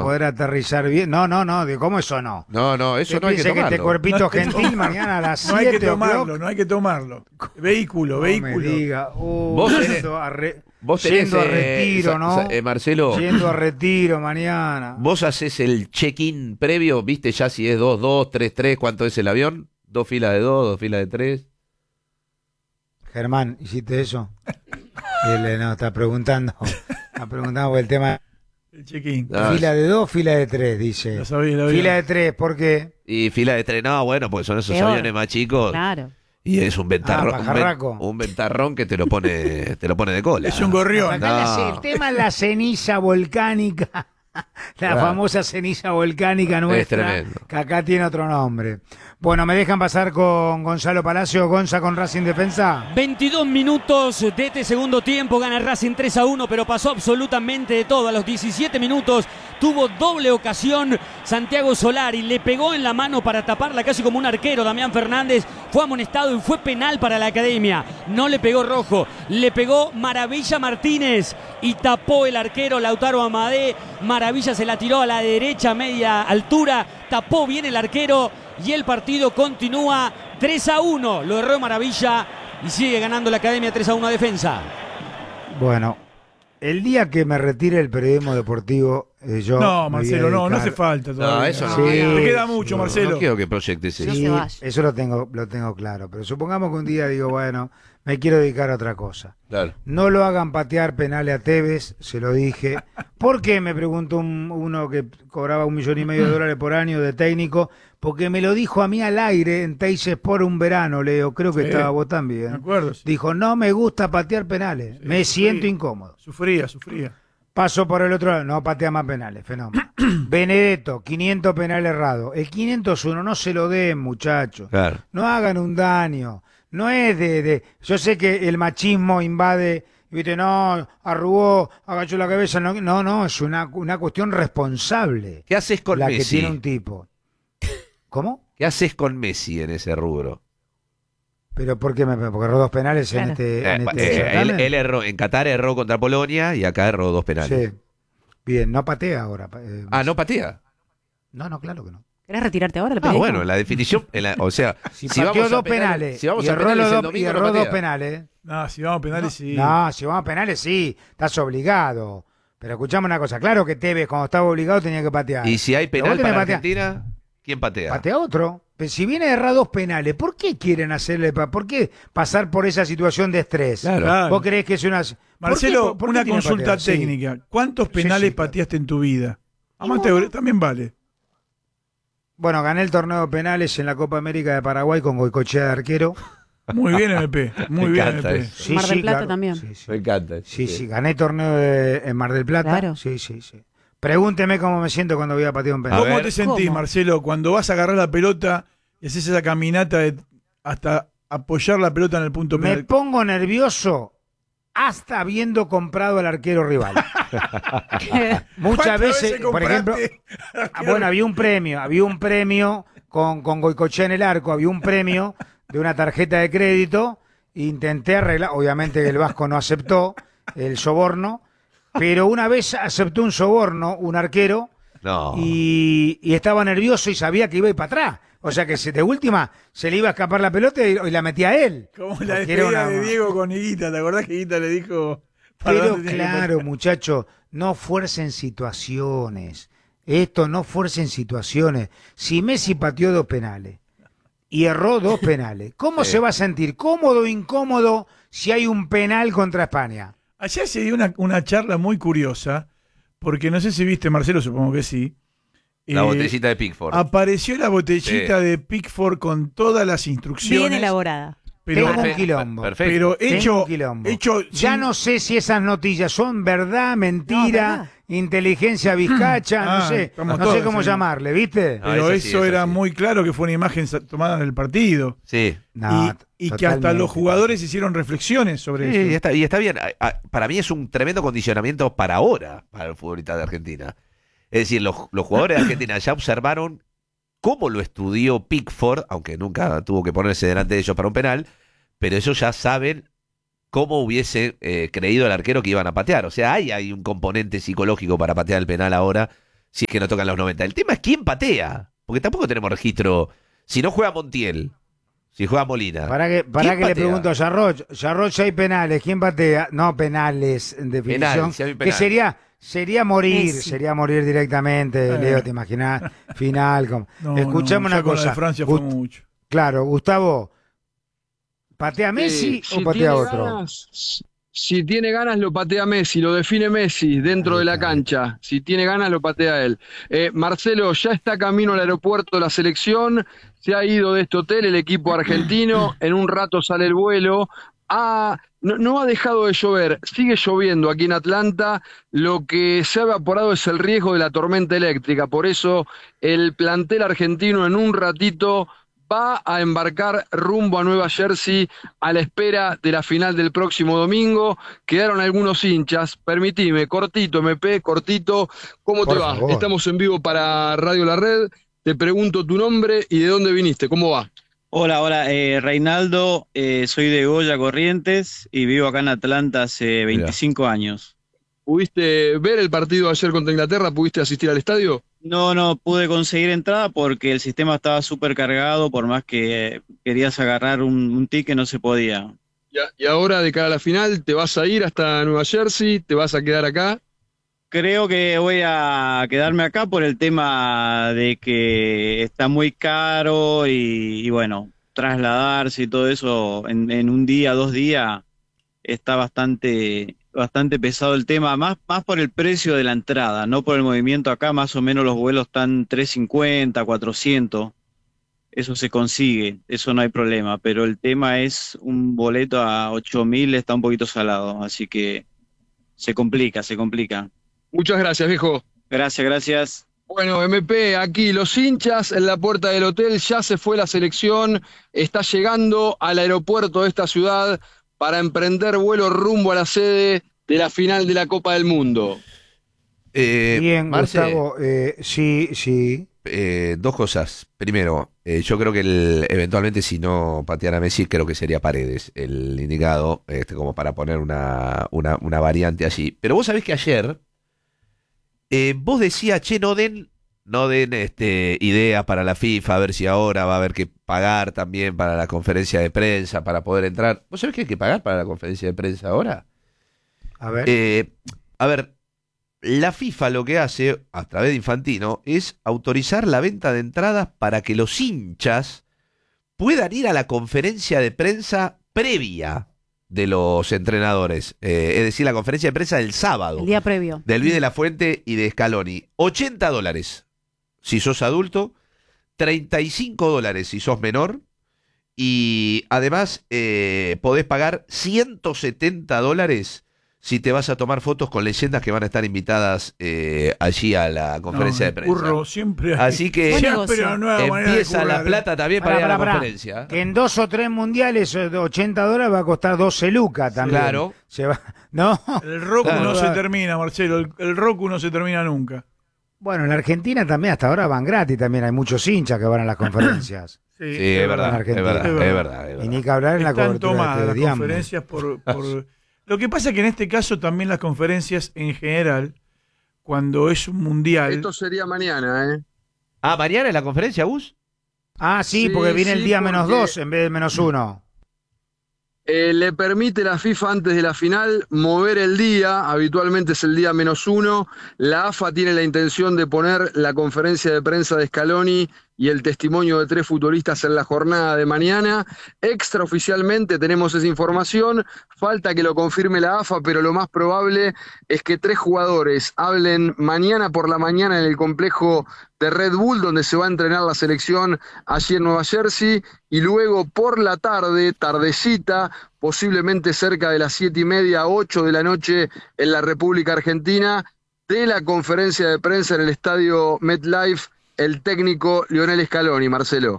poder aterrizar bien. No, ¿cómo eso no? No, eso no hay que Piense que tomarlo. este cuerpito gentil mañana a las 7 No hay que tomarlo, no hay que tomarlo. Vehículo. Me diga, Vos tenés- Vos tenés, yendo a retiro, ¿no? Marcelo, Yendo a retiro mañana. vos haces el check-in previo, viste ya si es 2-2, 3-3, ¿cuánto es el avión? 2 filas de 2, 2 filas de 3. Germán, ¿hiciste eso? Él no, está preguntando. Está preguntando por el tema. El check-in. Ah, Fila de 2, fila de 3, dice. Lo sabía. Fila de 3, ¿por qué? Y fila de 3, no, bueno, pues son esos Peor. aviones más chicos. Claro. Y es un ventarrón, pajarraco. un ventarrón que te lo pone de cola. Es un gorrión. Acá No. el tema es la ceniza volcánica. La Claro. famosa ceniza volcánica nuestra, tremendo. que acá tiene otro nombre. Bueno, ¿me dejan pasar con Gonzalo Palacio, Gonza con Racing Defensa? 22 minutos de este segundo tiempo, gana Racing 3-1, pero pasó absolutamente de todo. A los 17 minutos tuvo doble ocasión Santiago Solari, le pegó en la mano para taparla casi como un arquero. Damián Fernández fue amonestado y fue penal para la Academia. No le pegó Rojo, le pegó Maravilla Martínez y tapó el arquero Lautaro Amadé. Maravilla se la tiró a la derecha, media altura, tapó bien el arquero y el partido continúa 3-1. Lo erró Maravilla y sigue ganando la Academia 3-1 a Defensa. Bueno, el día que me retire el periodismo deportivo, yo... No, me Marcelo, voy a no hace dedicar- falta todavía. No, eso no. Sí. Te queda mucho, Marcelo. No quiero que proyectes No eso. Sí, se vaya. eso lo tengo claro. Pero supongamos que un día digo, bueno, me quiero dedicar a otra cosa. Claro. No lo hagan patear penales a Tevez, se lo dije. ¿Por qué? Me preguntó uno que cobraba $1,500,000 por año de técnico, porque me lo dijo a mí al aire en Teis Sport un verano, Leo, creo que Sí. estaba vos Me también. acuerdo. Sí. Dijo, no me gusta patear penales, me siento incómodo. Sufría. Paso por el otro lado, no patea más penales, fenómeno. Benedetto, 500 penales errados. El 501 no se lo den, muchachos. Claro. No hagan un daño. No es yo sé que el machismo invade, viste, no, arrugó, agachó la cabeza, no, es una cuestión responsable ¿Qué haces con la que Messi? tiene un tipo. ¿Cómo? ¿Qué haces con Messi en ese rubro? Pero ¿por qué porque erró 2 penales en Claro. este certamen? Él erró, en Qatar erró contra Polonia y acá erró 2 penales. Sí. Bien, no patea ahora. ¿No patea? No, claro que no. ¿Querés retirarte ahora? Bueno, en la definición, o sea, Si pateó vamos a 2 penales- penales, si vamos y a erró, penales los el dos, y domingo, no erró 2 patea. penales. No, si vamos a penales, sí. No, si vamos a penales, sí, estás obligado. Pero escuchame una cosa, claro que Tevez cuando estaba obligado tenía que patear. Y si hay Pero penal vos tenés para que patear. Argentina, ¿quién patea? Patea otro. Pero si viene a errar 2 penales, ¿por qué quieren hacerle, por qué pasar por esa situación de estrés? Claro. ¿Vos creés que es una... Marcelo, ¿por qué una tiene que consulta patear? Sí. técnica. ¿Cuántos penales sí, claro. pateaste en tu vida? Amateur, también vale. Bueno, gané el torneo de penales en la Copa América de Paraguay con Goicoechea de arquero. Muy bien, MP. Muy Me bien, encanta MP. eso. Sí, Mar del sí, Plata claro. también. Sí, sí. Me encanta. Sí, gané torneo en Mar del Plata. Claro. Sí. Pregúnteme cómo me siento cuando voy a patear un penal. ¿Cómo ver. te sentís, ¿Cómo? Marcelo, cuando vas a agarrar la pelota y haces esa caminata hasta apoyar la pelota en el punto Me penal? pongo nervioso hasta habiendo comprado al arquero rival. Muchas ¿Cuántas veces, por compraste? ejemplo, bueno, había un premio con Goicoechea en el arco, había un premio de una tarjeta de crédito, intenté arreglar, obviamente el Vasco no aceptó el soborno, pero una vez aceptó un soborno, un arquero, No. y estaba nervioso y sabía que iba a ir para atrás. O sea que de última se le iba a escapar la pelota y la metía a él. Como la Porque era despedida una- de Diego con Higuita. ¿Te acordás que Higuita le dijo? ¿para Pero dónde tiene que claro, muchachos, no fuercen situaciones. Esto no fuercen situaciones. Si Messi pateó 2 penales y erró 2 penales, ¿cómo se va a sentir? ¿Cómodo o incómodo si hay un penal contra España? Ayer se dio una charla muy curiosa, porque no sé si viste, Marcelo, supongo que sí. La Eh, botellita de Pickford. Apareció la botellita Sí. de Pickford con todas las instrucciones. Bien elaborada. Pero, Tengo un quilombo. Perfecto. pero Tengo hecho, un quilombo. hecho Ya sin- no sé si esas noticias son verdad, mentira, No, verdad. inteligencia vizcacha, no Ah, sé, estamos no sé todos, cómo sí. llamarle, ¿viste? No, Pero eso sí, eso eso era sí. muy claro que fue una imagen tomada del partido. Sí. No, y que hasta totalmente. los jugadores hicieron reflexiones sobre Sí, eso. y está bien. Para mí es un tremendo condicionamiento para ahora, para el futbolista de Argentina. Es decir, los jugadores de Argentina ya observaron cómo lo estudió Pickford, aunque nunca tuvo que ponerse delante de ellos para un penal, pero ellos ya saben cómo hubiese creído el arquero que iban a patear. O sea, hay un componente psicológico para patear el penal ahora, si es que no tocan los 90. El tema es quién patea, porque tampoco tenemos registro. Si no juega Montiel, si juega Molina. Para que patea? le pregunto a Jarroch. Jarroch, si hay penales, ¿quién patea? No, penales, en definición. Penal, si hay Que penal. sería morir directamente, Leo, ¿te imaginás? Final. Escuchame ya una con la cosa. de Francia fue mucho. Claro, Gustavo, ¿patea Messi o patea otro? Si tiene ganas, lo patea Messi, lo define Messi dentro Ahí de la está. cancha. Si tiene ganas, lo patea él. Marcelo, ya está camino al aeropuerto de la selección, se ha ido de este hotel el equipo argentino, en un rato sale el vuelo. No ha dejado de llover, sigue lloviendo aquí en Atlanta, lo que se ha evaporado es el riesgo de la tormenta eléctrica, por eso el plantel argentino en un ratito va a embarcar rumbo a Nueva Jersey a la espera de la final del próximo domingo. Quedaron algunos hinchas, permitime, cortito, MP, cortito, ¿cómo Por te va? favor. Estamos en vivo para Radio La Red, te pregunto tu nombre y de dónde viniste, ¿cómo va? Hola, Reinaldo, soy de Goya Corrientes y vivo acá en Atlanta hace 25 años. ¿Pudiste ver el partido ayer contra Inglaterra? ¿Pudiste asistir al estadio? No pude conseguir entrada porque el sistema estaba súper cargado, por más que querías agarrar un ticket no se podía. Y ahora, de cara a la final, ¿te vas a ir hasta Nueva Jersey? ¿Te vas a quedar acá? Creo que voy a quedarme acá por el tema de que está muy caro y bueno, trasladarse y todo eso en un día, 2 días, está bastante pesado el tema, más por el precio de la entrada, no por el movimiento acá, más o menos los vuelos están 350, 400, eso se consigue, eso no hay problema, pero el tema es un boleto a 8.000, está un poquito salado, así que se complica. Muchas gracias, viejo. Gracias. Bueno, MP, aquí los hinchas en la puerta del hotel, ya se fue la selección, está llegando al aeropuerto de esta ciudad para emprender vuelo rumbo a la sede de la final de la Copa del Mundo. Bien, Marce, Gustavo, sí. Dos cosas. Primero, yo creo que eventualmente si no pateara a Messi, creo que sería Paredes el indicado, como para poner una variante allí. Pero vos sabés que ayer vos decías, che, no den ideas para la FIFA, a ver si ahora va a haber que pagar también para la conferencia de prensa para poder entrar. ¿Vos sabés que hay que pagar para la conferencia de prensa ahora? A ver. A ver, la FIFA lo que hace, a través de Infantino, es autorizar la venta de entradas para que los hinchas puedan ir a la conferencia de prensa previa de los entrenadores. Es decir, la conferencia de prensa del sábado. El día previo. De Luis de la Fuente y de Scaloni. $80 si sos adulto, $35 si sos menor, y además podés pagar $170 si te vas a tomar fotos con leyendas que van a estar invitadas allí a la conferencia de prensa. Curro, siempre hay. Así que Buen Ya, negocio. pero nueva manera de empieza la currar. plata también para ir a la Pará. conferencia. Que en 2 o 3 mundiales, $80 va a costar 12 lucas también. Claro. ¿No? El Roku Claro. no se termina, Marcelo. El Roku no se termina nunca. Bueno, en Argentina también hasta ahora van gratis, también hay muchos hinchas que van a las conferencias. Sí, es verdad, es Argentina. verdad, Es es verdad. verdad, es Y ni verdad. que hablar en la Están cobertura tomadas de las Diamond. conferencias por... Lo que pasa es que en este caso también las conferencias en general, cuando es un mundial... Esto sería mañana, ¿eh? Ah, ¿mañana es la conferencia, Gus? Ah, sí, Sí, porque viene el sí, día porque- -2 en vez del -1. Le permite la FIFA antes de la final mover el día, habitualmente es el día -1. La AFA tiene la intención de poner la conferencia de prensa de Scaloni y el testimonio de 3 futbolistas en la jornada de mañana. Extraoficialmente tenemos esa información, falta que lo confirme la AFA, pero lo más probable es que 3 jugadores hablen mañana por la mañana en el complejo de Red Bull, donde se va a entrenar la selección allí en Nueva Jersey, y luego por la tarde, tardecita, posiblemente cerca de las 7:30, 8 de la noche en la República Argentina, de la conferencia de prensa en el estadio MetLife, el técnico Lionel Scaloni, Marcelo.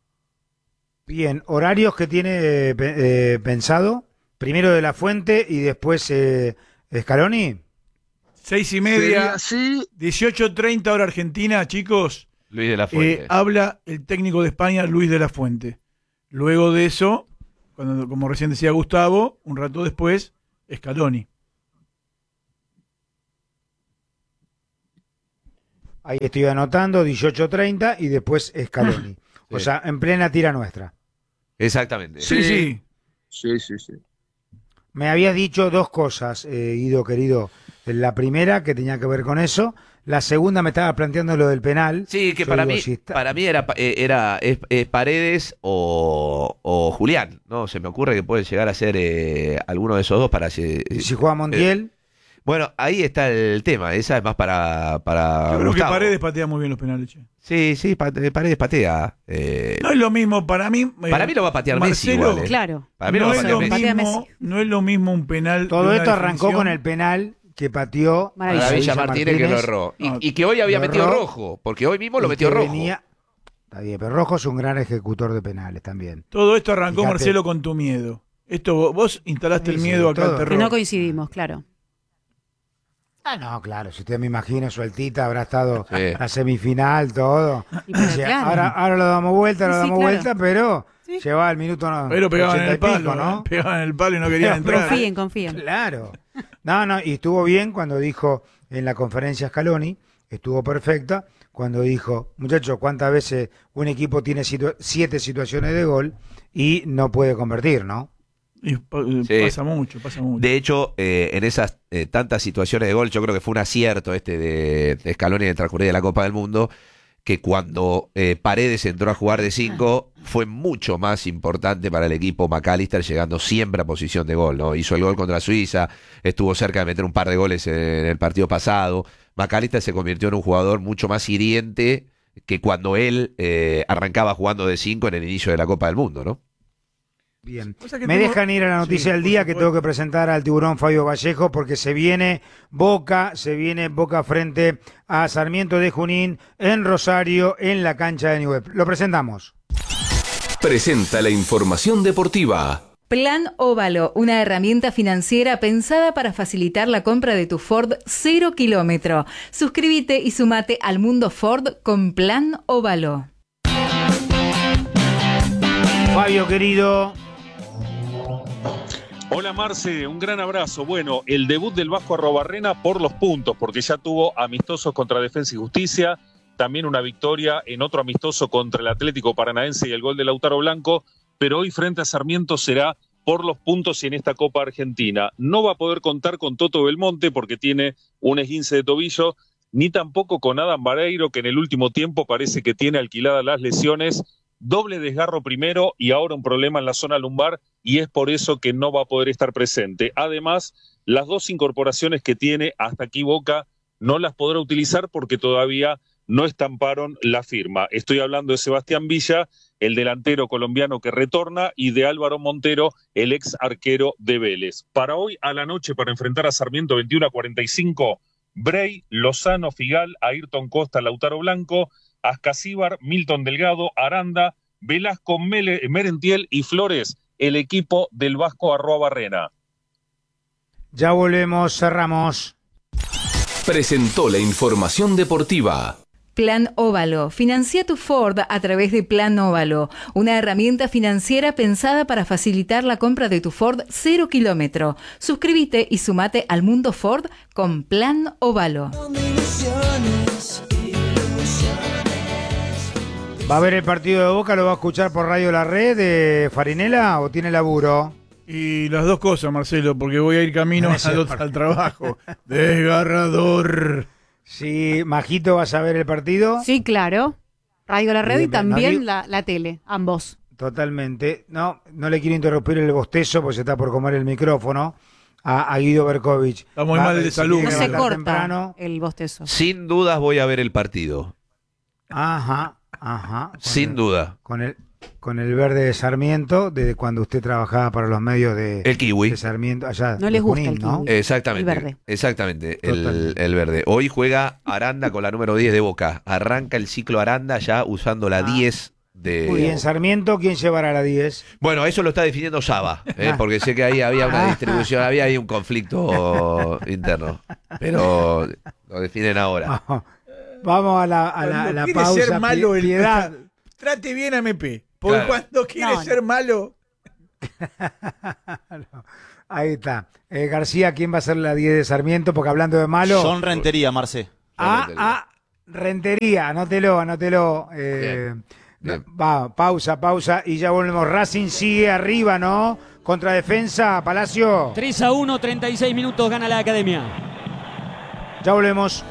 Bien, horarios que tiene pensado, primero de la Fuente y después Scaloni. 6:30, Sería así, 18:30 hora Argentina, chicos. Luis de la Fuente. Habla el técnico de España, Luis de la Fuente. Luego de eso, como recién decía Gustavo, un rato después, Scaloni. Ahí estoy anotando, 18:30 y después Scaloni. O Sí. sea, en plena tira nuestra. Exactamente. Sí, sí. Sí. Me habías dicho dos cosas, Guido, querido. La primera, que tenía que ver con eso. La segunda, me estaba planteando lo del penal. Sí, que Yo para digo, mí, si está- para mí es Paredes o Julián, ¿no? Se me ocurre que puede llegar a ser alguno de esos dos para... Y si juega Montiel, bueno, ahí está el tema. Esa es más para Yo creo que Gustavo. Paredes patea muy bien los penales, che. Sí, Paredes patea. No es lo mismo para mí. Para mí lo va a patear Messi Marcelo, igual, Claro. Para mí lo no va a es patear lo Messi. Patea mismo, Messi. no es lo mismo un penal. todo de una esto arrancó definición. con el penal que pateó Maravilloso. Maravilla Martínez que lo erró. No. Y que hoy había Lo metido erró. rojo, porque hoy mismo lo y metió que rojo. venía- Está bien, pero Rojo es un gran ejecutor de penales también. Todo esto arrancó, Fíjate. Marcelo, con tu miedo. Esto vos instalaste Sí, el sí, miedo acá todo. al Que terror. no coincidimos, claro. Ah, no, claro, si usted me imagina sueltita, habrá estado Sí. la semifinal, todo. Y pero O sea, claro. ahora lo damos vuelta, Sí, lo sí, damos claro. vuelta, pero Sí. llevaba el minuto no, Pero pegaban en 80 y el palo, pico, ¿no? pegaban en el palo y no querían entrar. Confíen. Claro. No, y estuvo bien cuando dijo en la conferencia Scaloni, estuvo perfecta, cuando dijo, muchachos, ¿cuántas veces un equipo tiene 7 situaciones de gol y no puede convertir, no? Y Sí. pasa mucho. De hecho, en esas tantas situaciones de gol, yo creo que fue un acierto de Scaloni en el transcurrir de la Copa del Mundo, que cuando Paredes entró a jugar de 5, fue mucho más importante para el equipo McAllister, llegando siempre a posición de gol, ¿no? Hizo el gol contra Suiza, estuvo cerca de meter un par de goles en el partido pasado. McAllister se convirtió en un jugador mucho más hiriente que cuando él arrancaba jugando de 5 en el inicio de la Copa del Mundo, ¿no? Bien. O sea que Me tengo- dejan ir a la noticia Sí, del por día que supuesto. tengo que presentar al tiburón Fabio Vallejo porque se viene Boca frente a Sarmiento de Junín en Rosario en la cancha de Newell's. Lo presentamos. Presenta la información deportiva. Plan Óvalo, una herramienta financiera pensada para facilitar la compra de tu Ford 0 kilómetro. Suscríbete y sumate al mundo Ford con Plan Óvalo. Fabio, querido. Hola Marce, un gran abrazo. Bueno, el debut del Vasco Arrobarrena por los puntos, porque ya tuvo amistosos contra Defensa y Justicia, también una victoria en otro amistoso contra el Atlético Paranaense y el gol de Lautaro Blanco, pero hoy frente a Sarmiento será por los puntos y en esta Copa Argentina. No va a poder contar con Toto Belmonte porque tiene un esguince de tobillo, ni tampoco con Adam Vareiro, que en el último tiempo parece que tiene alquiladas las lesiones. Doble desgarro primero y ahora un problema en la zona lumbar y es por eso que no va a poder estar presente. Además, las dos incorporaciones que tiene hasta aquí Boca no las podrá utilizar porque todavía no estamparon la firma. Estoy hablando de Sebastián Villa, el delantero colombiano que retorna, y de Álvaro Montero, el ex arquero de Vélez. Para hoy a la noche, para enfrentar a Sarmiento 21-45, Bray, Lozano, Figal, Ayrton Costa, Lautaro Blanco, Ascasíbar, Milton Delgado, Aranda, Velasco, Merentiel y Flores, el equipo del Vasco Arrobarrena. Ya volvemos, cerramos. Presentó la información deportiva. Plan Óvalo. Financia tu Ford a través de Plan Óvalo, una herramienta financiera pensada para facilitar la compra de tu Ford 0 kilómetro. Suscríbete y sumate al mundo Ford con Plan Óvalo. ¿Va a ver el partido de Boca? ¿Lo va a escuchar por Radio La Red de Farinela o tiene laburo? Y las dos cosas, Marcelo, porque voy a ir camino al trabajo. Desgarrador. Sí, Majito, ¿vas a ver el partido? Sí, claro. Radio La Red y Bien, no también digo- la tele, ambos. Totalmente. No le quiero interrumpir el bostezo porque se está por comer el micrófono a Guido Berkovich. Está muy mal de se salud. tiene No que se levantar corta temprano. el bostezo. Sin dudas voy a ver el partido. Ajá. Sin duda. Con el verde de Sarmiento, desde cuando usted trabajaba para los medios de, El kiwi. de Sarmiento, allá No de les gusta Junín, el ¿no? kiwi. Exactamente. El verde. Exactamente, Totalmente. el verde. Hoy juega Aranda con la número 10 de Boca. Arranca el ciclo Aranda ya usando la 10 Y en de... Sarmiento, ¿quién llevará la 10? Bueno, eso lo está definiendo Saba, porque sé que ahí había una distribución, había ahí un conflicto interno. Pero lo definen ahora. Vamos a la Cuando quiere pausa. ser malo el Piedad. Trate bien a MP. Porque Claro. cuando quiere No, ser malo. Ahí está. García, ¿quién va a ser la 10 de Sarmiento? Porque hablando de malo. Son Rentería, Marce. Rentería, anótelo. Bien. Pausa y ya volvemos. Racing sigue arriba, ¿no? Contra Defensa, Palacio. 3-1, 36 minutos, gana la Academia. Ya volvemos.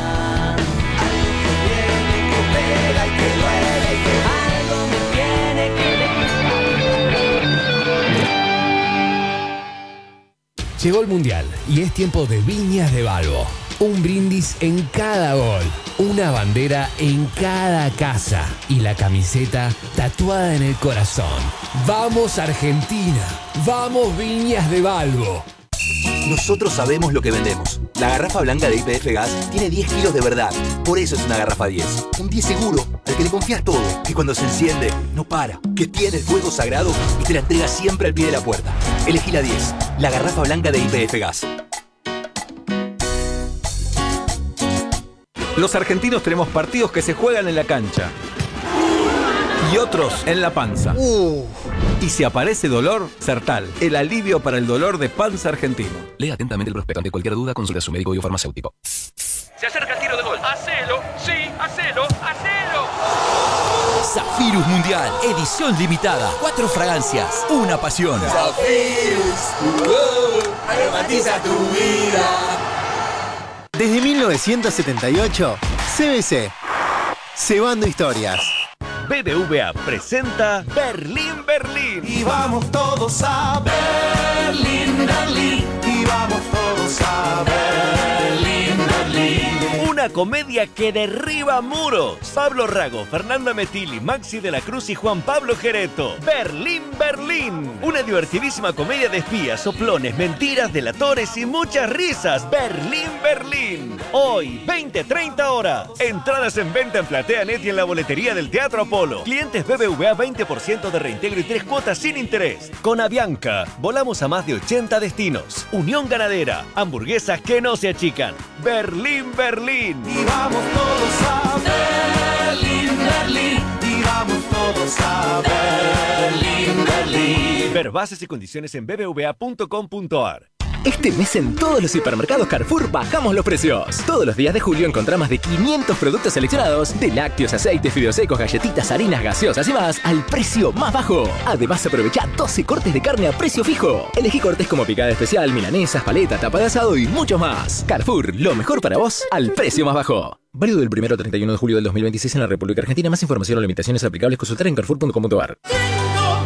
Llegó el Mundial y es tiempo de Viñas de Balbo. Un brindis en cada gol, una bandera en cada casa y la camiseta tatuada en el corazón. ¡Vamos Argentina! ¡Vamos Viñas de Balbo! Nosotros sabemos lo que vendemos. La garrafa blanca de YPF Gas tiene 10 kilos de verdad. Por eso es una garrafa 10. Un 10 seguro, al que le confías todo. Que cuando se enciende, no para. Que tiene el fuego sagrado y te la entrega siempre al pie de la puerta. Elegí la 10. La garrafa blanca de YPF Gas. Los argentinos tenemos partidos que se juegan en la cancha y otros en la panza. Y si aparece dolor, Sertal, el alivio para el dolor de panza argentino. Lea atentamente el prospecto. Ante cualquier duda, consulte a su médico y o farmacéutico. Se acerca el tiro de gol. ¡Hacelo! ¡Sí! ¡Hacelo! ¡Hacelo! Zafirus Mundial, edición limitada. 4 fragancias, una pasión. Zafirus, aromatiza tu vida. Desde 1978, CBC, cebando historias. BBVA presenta Berlín, Berlín. Y vamos todos a Berlín, Berlín. Y vamos todos a Berlín, Berlín. Una comedia que derriba muros. Pablo Rago, Fernanda Metilli, Maxi de la Cruz y Juan Pablo Gereto. Berlín, Berlín. Una divertidísima comedia de espías, soplones, mentiras, delatores y muchas risas. Berlín, Berlín. Hoy, 20-30 horas. Entradas en venta en PlateaNet y en la boletería del Teatro Apolo. Clientes BBVA 20% de reintegro y 3 cuotas sin interés. Con Avianca, volamos a más de 80 destinos. Unión Ganadera, hamburguesas que no se achican. Berlín, Berlín. Y vamos todos a Berlín, Berlín. Y vamos todos a Berlín, Berlín. Ver bases y condiciones en bbva.com.ar. Este mes en todos los supermercados Carrefour bajamos los precios. Todos los días de julio encontrá más de 500 productos seleccionados, de lácteos, aceites, fideos secos, galletitas, harinas, gaseosas y más, al precio más bajo. Además, aprovecha 12 cortes de carne a precio fijo. Elegí cortes como picada especial, milanesas, paleta, tapa de asado y muchos más. Carrefour, lo mejor para vos, al precio más bajo. Válido del 1 al 31 de julio del 2026 en la República Argentina. Más información o limitaciones aplicables consultar en carrefour.com.ar.